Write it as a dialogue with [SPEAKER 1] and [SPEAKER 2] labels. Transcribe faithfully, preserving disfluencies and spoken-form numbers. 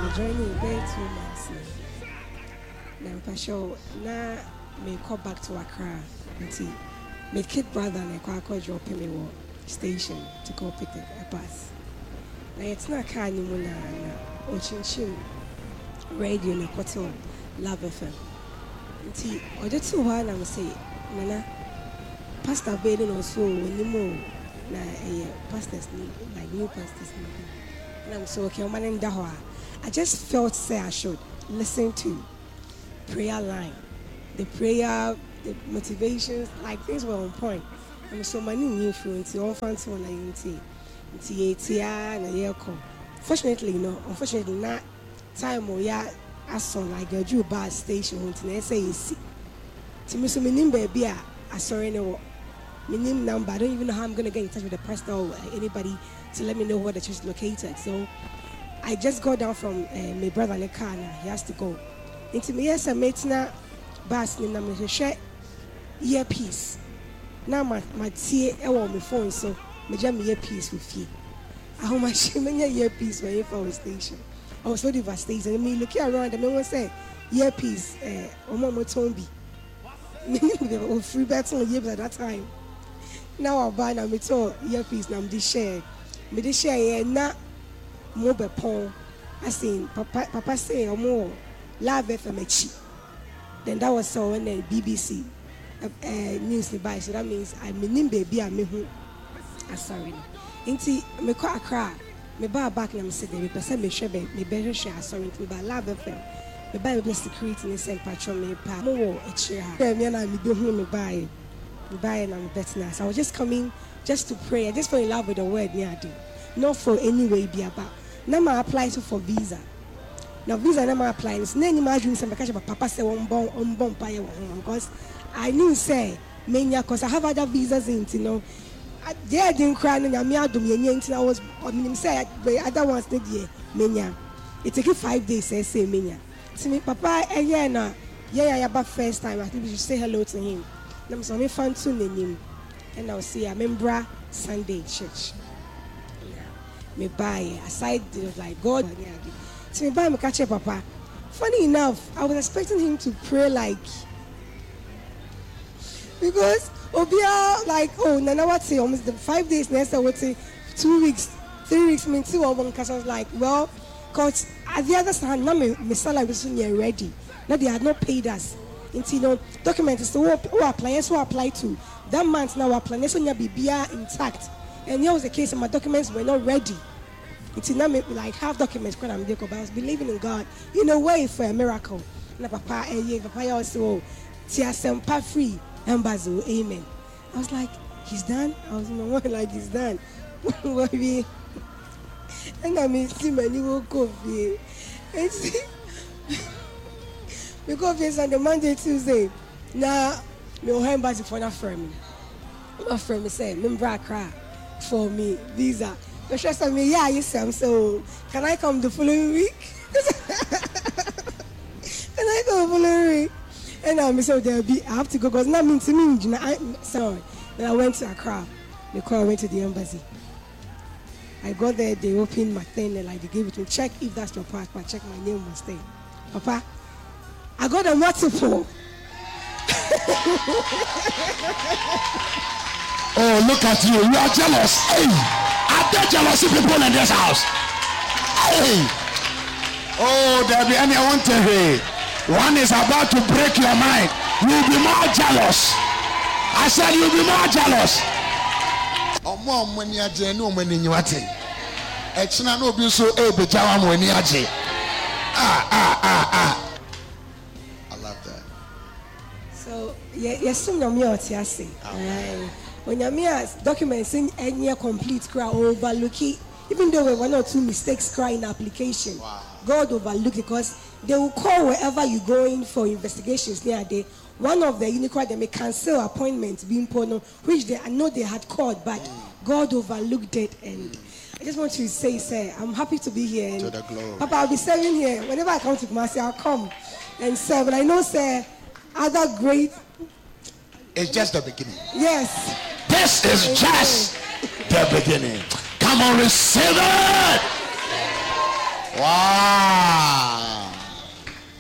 [SPEAKER 1] journey about two months. Now, I'm sure now me come back to Accra and see my kid brother and I go drop me what station to go pick a bus. Now it's not car anymore na o chin radio na koto Love F M. Nti oje tu ha na say nana pastor Baden no so anymore na eh pastors ni like new pastors ni. And I'm so okay man in da I just felt say I should listen to prayer line. The prayer, the motivations, like things were on point. And so many new influence on fancy one like T A na yeko. Fortunately, no, unfortunately, not time or ya as on like a Jew bar station when say is to me so minim baby I sorry no minim number. I don't even know how I'm gonna get in touch with the pastor or anybody to let me know where the church is located. So I just got down from uh, my brother in the car now. He has to go. Into me yes I met na bus ni na me share earpiece. Now my my tie e on my phone so me jam earpiece with you. I how much me earpiece when you for station. I was so devastated. I mean looking around and me say earpiece eh omo mo tombi. Me free bet on earpiece at that time. Now I buy na me to earpiece na me dey share. Me dey share na mo be pon. I seen papa papa say omo Love F M. Then that was so when the B B C uh, uh, news by. So that means I mean baby I me who I sorry. Inti me ko Accra me ba back na me say the person me share me better share sorry me ba Love F M. Me buy me security ni send patron me pa mo wo e chire ha. Me na me do hu me buy. Me buy na me bet na. So I was just coming just to pray. I just fell in love with the word me I do. Not for any way be about. Now I apply to for visa. Now visa na my applying. It's not imagine some because papa say one bon one bon pay one because I knew say menya because I have other visas in you know. They didn't cry na me adum yenye nti I was I mean say other ones need ye menya. It take five days say say menya. See me papa eh yeah na yeah yeah ba first time I think we should say hello to him. Nam so me fan to name and I'll see a member Sunday church. Me buy aside like God so me buy me catch up papa. Funny enough, I was expecting him to pray like because Obia like oh Nana what say almost the five days next I would say two weeks, three weeks mean two or one because I was like, well, cause at the other side now me me salary was soon ready. Now they had not paid us. Into you know documents so who apply so apply to that month now our plan so be intact. And here was the case and my documents were not ready. It's not me like half documents because I'm there, but I was believing in God in a way for a miracle. Na papa eh yeah papa also tia sempa free embassy amen. I was like he's done. I was in the one like he's done. And I mean see many will coffee. And see because it's on the Monday Tuesday. Now me o embassy for na friend. My friend say me bra cry for me visa. The chef said me, yeah, yes, I'm so can I come the following week? Can I come the following week? And I said there'll be I have to go because not mean to me, you know, I sorry. Then I went to Accra. The call I went to the embassy. I got there, they opened my thing and like they gave it to me. Check if that's your passport, check my name was there. Papa, I got a multiple.
[SPEAKER 2] Oh, look at you. You are jealous. Hey, are there jealousy people in this house? Hey. Oh, there be anyone to hear. One is about to break your mind. You'll be more jealous. I said you'll be more jealous. Omo money aje no money nyiwate. E china no bi so e bejawa money aje. Ah ah ah ah. I love that.
[SPEAKER 1] So, yes, yeah, some of me are say. When your documents in any complete cry overlooking, even though there were one or two mistakes cry in application, wow. God overlooked because they will call wherever you're going for investigations near there. One of the unicorn they may cancel appointments being put on, which they I know they had called, but mm. God overlooked it. And mm. I just want to say, sir, I'm happy to be here. And
[SPEAKER 2] to the glory.
[SPEAKER 1] Papa, I'll be serving here. Whenever I come to Kumasi, I'll come and serve. But I know, sir, other great.
[SPEAKER 2] It's just the beginning.
[SPEAKER 1] Yes.
[SPEAKER 2] This is Amen. Just the beginning. Come on, receive it. Wow.